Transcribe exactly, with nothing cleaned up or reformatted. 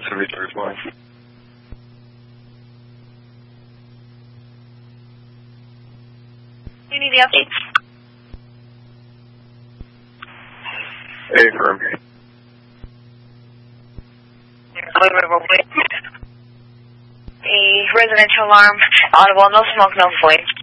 seventy-three is mine. You need the updates? A firm. Wait, wait, wait, wait. A residential alarm, audible, no smoke, no void.